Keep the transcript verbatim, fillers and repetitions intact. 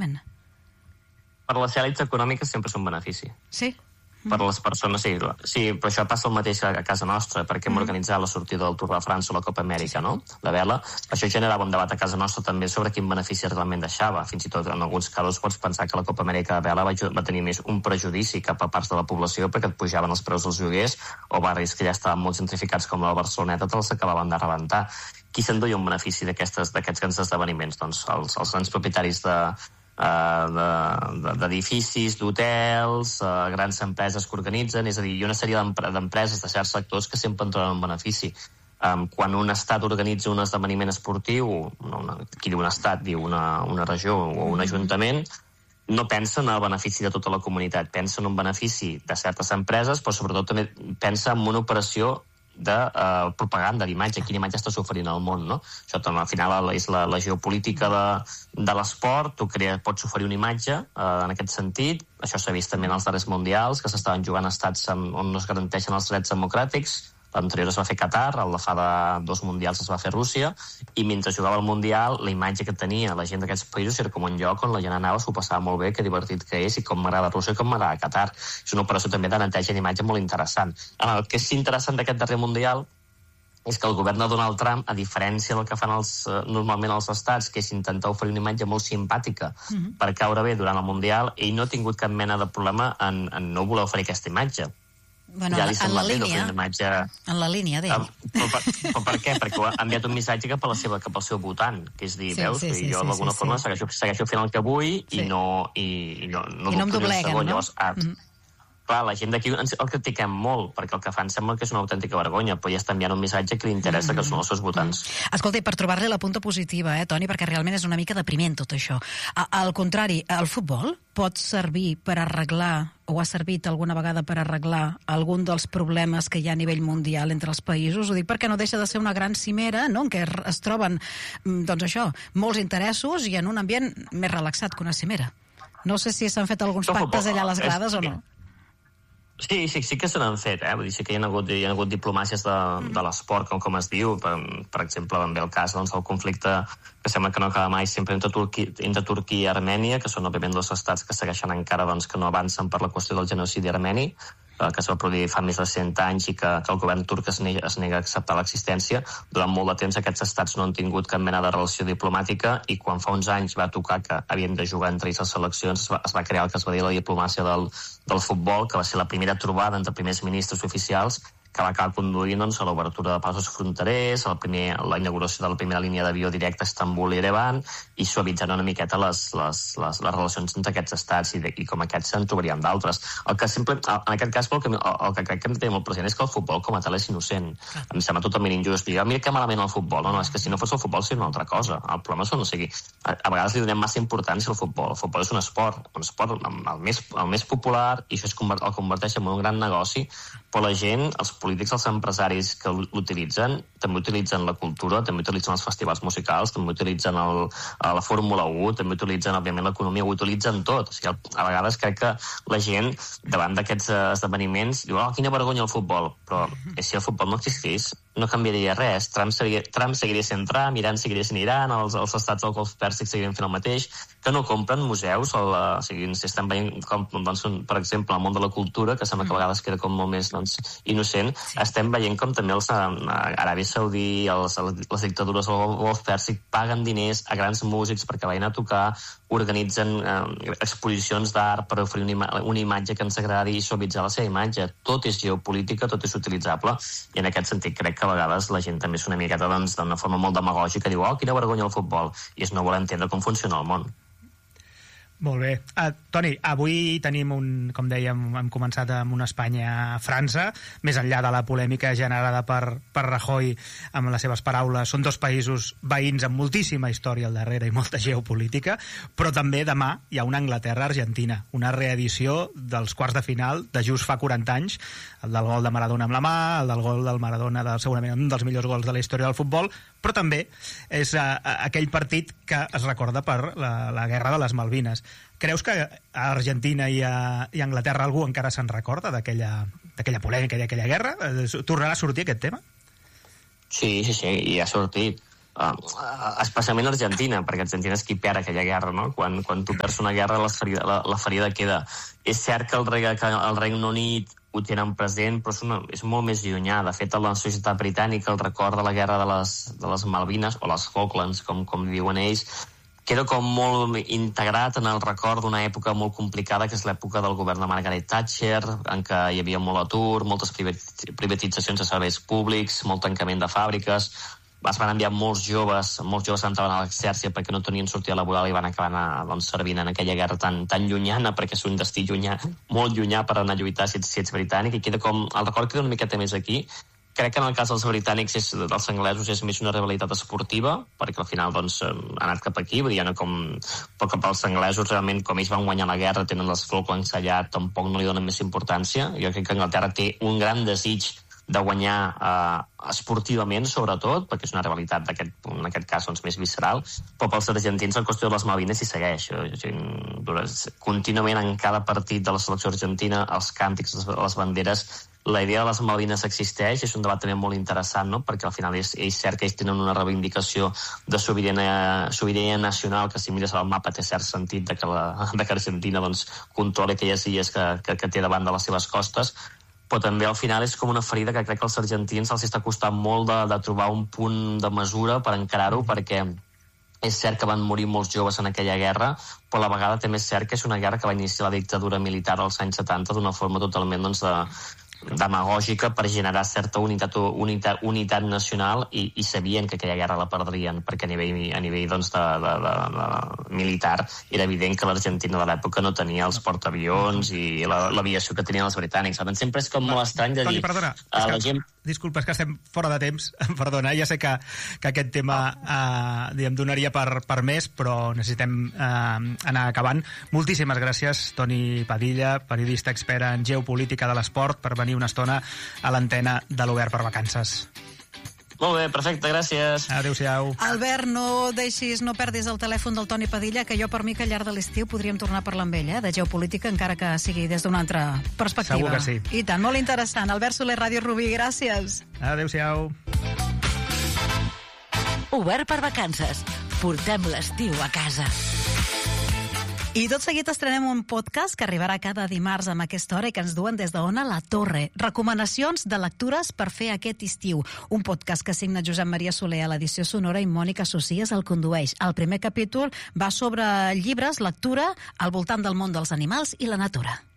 exactament? Per les èlits econòmiques sempre és un benefici. Sí? Per les persones, sí. Sí, però això passa el mateix a, a casa nostra, perquè hem mm. organitzat la sortida del Tour de França o la Copa Amèrica, no?, de vela. Això generava un debat a casa nostra també sobre quin benefici realment deixava. Fins i tot, en alguns casos, pots pensar que la Copa Amèrica de vela va, va tenir més un prejudici cap a parts de la població perquè et pujaven els preus dels lloguers, o barris que ja estaven molt gentrificats com la Barceloneta te'ls acabaven de rebentar. Qui s'enduia un benefici d'aquests grans esdeveniments? Doncs els, els grans propietaris de d'edificis, d'hotels, grans empreses que organitzen, és a dir, hi ha una sèrie d'empreses de certs sectors que sempre en troben un benefici. Quan un estat organitza un esdeveniment esportiu, qui diu un estat diu una, una regió o un ajuntament, no pensa en el benefici de tota la comunitat, pensa en un benefici de certes empreses, però sobretot també pensa en una operació de uh, propaganda, d'imatge, quina imatge estàs oferint al món, no? Això també, al final és la, la geopolítica de, de l'esport, tu crea, pots oferir una imatge uh, en aquest sentit. Això s'ha vist també en els darrers mundials, que s'estaven jugant a estats amb, on no es garanteixen els drets democràtics. L'anterior es va fer Qatar, el de fa de dos mundials es va fer Rússia, i mentre jugava el mundial, la imatge que tenia la gent d'aquests països era com un lloc on la gent anava, s'ho passava molt bé, que divertit que és, i com m'agrada Rússia i com m'agrada Qatar. És una operació també de neteja d'imatge molt interessant. El que és interessant d'aquest darrer mundial és que el govern de Donald Trump, a diferència del que fan els, normalment els estats, que és intentar oferir una imatge molt simpàtica mm-hmm. per caure bé durant el mundial, ell no ha tingut cap mena de problema en, en no voler oferir aquesta imatge. Bueno, ja en la línia, imatge... en la línia d'ell. Però, però, però per què? Perquè ha enviat un missatge cap, a la seva, cap al seu votant, que és dir, sí, veus, sí, sí, jo d'alguna sí, forma sí. segueixo, segueixo fent el que vull sí. i no, i, i no, no, I no em dobleguen, no? Llavors, ah, mm. clar, la gent d'aquí el critiquem molt, perquè el que fan sembla que és una autèntica vergonya, però ja està enviant un missatge que li interessa, mm. que són els seus votants. Mm. Escolta, i per trobar-li la punta positiva, eh, Toni, perquè realment és una mica depriment tot això. A, al contrari, el futbol pot servir per arreglar, o ha servit alguna vegada per arreglar algun dels problemes que hi ha a nivell mundial entre els països? Ho dic perquè no deixa de ser una gran cimera, no?, en què es troben, doncs això, molts interessos i en un ambient més relaxat que una cimera. No sé si s'han fet alguns pactes allà a les grades o no. Sí, sí, sí que se n'han fet, eh? Vull dir, sí que hi ha hagut, hi ha hagut diplomàcies de, de l'esport, com, com es diu. Per, per exemple, en ve el cas doncs, del conflicte que sembla que no acaba mai sempre entre Turquia, entre Turquia i Armènia, que són òbviament dos estats que segueixen encara doncs, que no avancen per la qüestió del genocidi armeni, eh, que es va produir fa més de cent anys i que, que el govern turc es nega, es nega a acceptar l'existència. Durant molt de temps aquests estats no han tingut cap mena de relació diplomàtica, i quan fa uns anys va tocar que havien de jugar entre ells les seleccions, es va, es va crear el que es va dir la diplomàcia del, del futbol, que va ser la primera trobada entre primers ministres oficials, que va acabar conduint doncs, a l'obertura de passos fronterers, el primer, la inauguració de la primera línia d'avió directa a Istanbul i Erevan, i suavitzant una miqueta les, les, les, les relacions entre aquests estats, i, de, i com aquests se'n trobarien d'altres. El que sempre, en aquest cas, el que, el que crec que hem de tenir molt present és que el futbol com a tal és innocent. Em sembla totalment injust. Jo, mira que malament el futbol. No, no, és que si no fos el futbol seria una altra cosa. El problema és, no sigui, a, a vegades li donem massa importància al futbol. El futbol és un esport, un esport el més, el més popular, i això es convert, el converteix en un gran negoci, però la gent, els polítics, els empresaris que l'utilitzen, també utilitzen la cultura, també utilitzen els festivals musicals, també utilitzen el, la Fórmula u, també utilitzen, òbviament, l'economia, ho utilitzen tot. O sigui, a vegades crec que la gent, davant d'aquests esdeveniments, diu, oh, quina vergonya el futbol. Però si el futbol no existís, no canviaria res. Trump seguiria, Trump seguiria sent Trump, Iran seguiria sent Iran, els, els estats del Golf Pèrsic seguirien fent el mateix, que no compren museus, o, la, o sigui, si estem veient, com, doncs, per exemple, el món de la cultura, que sembla que a vegades queda com molt més doncs, innocent, sí. Estem veient com també els Aràbia Saudí, els, les dictadures del Golf Pèrsic paguen diners a grans músics perquè vagin a tocar, organitzen eh, exposicions d'art per oferir una, ima una imatge que ens agradi i suavitzar la seva imatge. Tot és geopolítica, tot és utilitzable, i en aquest sentit crec que a vegades la gent també és una miqueta doncs, d'una forma molt demagògica, diu, oh, quina vergonya el futbol, i és no voler entendre com funciona el món. Molt bé. Uh, Toni, avui tenim un, com dèiem, hem començat amb una Espanya-França, més enllà de la polèmica generada per, per Rajoy amb les seves paraules. Són dos països veïns amb moltíssima història al darrere i molta geopolítica, però també demà hi ha una Anglaterra-Argentina, una reedició dels quarts de final de just fa quaranta anys, el del gol de Maradona amb la mà, el del gol del Maradona, de, segurament un dels millors gols de la història del futbol, però també és uh, aquell partit que es recorda per la, la guerra de les Malvines. Creus que a Argentina i a, i a Anglaterra algú encara se'n recorda d'aquella polèmica i d'aquella guerra? Tornarà a sortir aquest tema? Sí, sí, sí, i ha sortit. Uh, especialment Argentina, perquè Argentina és qui perd aquella guerra, no? Quan, quan tu perds una guerra, la ferida, la, la ferida queda. És cert que el, que el Regne Unit ho tenen present, però és, una, és molt més llunyà. De fet, a la societat britànica el record de la guerra de les, de les Malvines, o les Falklands, com, com diuen ells, queda com molt integrat en el record d'una època molt complicada, que és l'època del govern de Margaret Thatcher, en què hi havia molt atur, moltes privatitzacions de serveis públics, molt tancament de fàbriques. Es van enviar molts joves, molts joves entraven a l'exèrcit perquè no tenien sortida laboral i van acabar anar, doncs, servint en aquella guerra tan, tan llunyana, perquè és un destí llunyà, molt llunyà per anar a lluitar si ets, si ets britànic, i queda com, el record queda una miqueta més aquí. Crec que en el cas dels britànics, és, dels anglesos, és més una rivalitat esportiva, perquè al final doncs, ha anat cap aquí, vull dir, no com, però cap als anglesos, realment, com ells van guanyar la guerra, tenen les Falklands allà, tampoc no li donen més importància. Jo crec que Anglaterra té un gran desig de guanyar eh, esportivament, sobretot, perquè és una rivalitat d'aquest, en aquest cas doncs, més visceral, però pels argentins la qüestió de les Malvines hi segueix. Contínuament en cada partit de la selecció argentina, els càntics, les banderes, la idea de les Malvines existeix, és un debat també molt interessant, no? Perquè al final és, és cert que ells tenen una reivindicació de sobirania, sobirania nacional, que si mires el mapa té cert sentit de que, la, de que Argentina doncs, controla aquelles illes que, que, que té davant de les seves costes, però també al final és com una ferida que crec que als argentins els està costant molt de, de trobar un punt de mesura per encarar-ho, perquè és cert que van morir molts joves en aquella guerra, però a la vegada també és cert que és una guerra que va iniciar la dictadura militar als anys setanta d'una forma totalment doncs, de, demagògica per generar certa unitat, unitat, unitat nacional i, i sabien que aquella guerra la perdrien perquè a nivell, a nivell doncs, de, de, de, de militar era evident que l'Argentina de l'època no tenia els portaavions i l'aviació la, que tenien els britànics. Sempre és com molt estrany de dir... Toni, perdona, uh, la gent... disculpa, és que estem fora de temps, perdona, ja sé que, que aquest tema eh, diguem, donaria per, per més, però necessitem eh, anar acabant. Moltíssimes gràcies, Toni Padilla, periodista expert en geopolítica de l'esport, per venir una estona a l'antena de l'Obert per Vacances. Molt bé, perfecte, gràcies. Adéu-siau. Albert, no deixis, no perdis el telèfon del Toni Padilla, que jo per mi que al llarg de l'estiu podríem tornar a parlar amb ell, eh, de geopolítica, encara que sigui des d'una altra perspectiva. Segur que sí. I tant, molt interessant. Albert Soler, Ràdio Rubí, gràcies. Adéu-siau. Obert per Vacances. Portem l'estiu a casa. I tot seguit estrenem un podcast que arribarà cada dimarts amb aquesta hora i que ens duen des d'Ona La Torre. Recomanacions de lectures per fer aquest estiu. Un podcast que signa Josep Maria Soler a l'edició sonora i Mònica Socias el condueix. El primer capítol va sobre llibres, lectura, al voltant del món dels animals i la natura.